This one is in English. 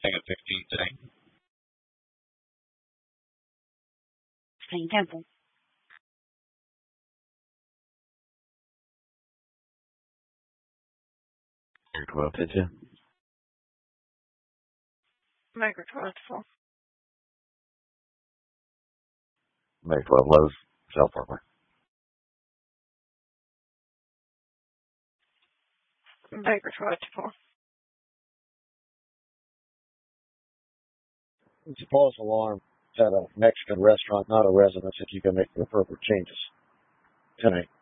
Thing at 15 today. Spring Temple. Air 12 hit you. Micro 12 full. Make 12 lows. South Parkway. Micro 12 full. It's a false alarm at a Mexican restaurant, not a residence, if you can make the appropriate changes. 10-8.